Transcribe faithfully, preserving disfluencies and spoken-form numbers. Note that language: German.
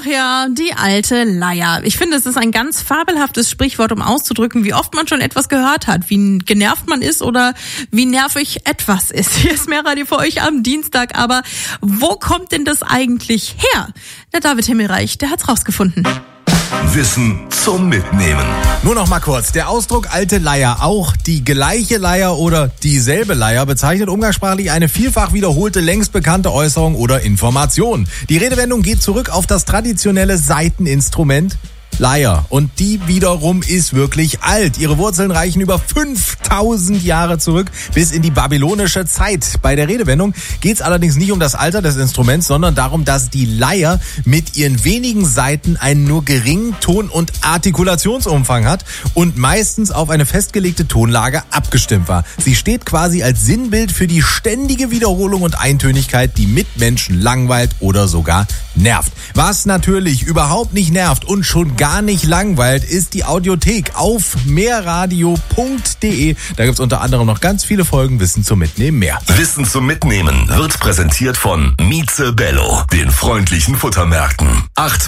Ach ja, die alte Leier. Ich finde, es ist ein ganz fabelhaftes Sprichwort, um auszudrücken, wie oft man schon etwas gehört hat, wie genervt man ist oder wie nervig etwas ist. Hier ist Mehrradio für euch am Dienstag, aber wo kommt denn das eigentlich her? Der David Himmelreich, der hat's rausgefunden. Wissen zum Mitnehmen. Nur noch mal kurz. Der Ausdruck alte Leier, auch die gleiche Leier oder dieselbe Leier, bezeichnet umgangssprachlich eine vielfach wiederholte, längst bekannte Äußerung oder Information. Die Redewendung geht zurück auf das traditionelle Saiteninstrument Leier. Und die wiederum ist wirklich alt. Ihre Wurzeln reichen über fünftausend Jahre zurück bis in die babylonische Zeit. Bei der Redewendung geht es allerdings nicht um das Alter des Instruments, sondern darum, dass die Leier mit ihren wenigen Saiten einen nur geringen Ton- und Artikulationsumfang hat und meistens auf eine festgelegte Tonlage abgestimmt war. Sie steht quasi als Sinnbild für die ständige Wiederholung und Eintönigkeit, die Mitmenschen langweilt oder sogar nervt. Was natürlich überhaupt nicht nervt und schon gar nicht langweilt, ist die Audiothek auf mehrradio punkt de. Da gibt's unter anderem noch ganz viele Folgen Wissen zum Mitnehmen mehr. Wissen zum Mitnehmen wird präsentiert von Mieze Bello, den freundlichen Futtermärkten. Acht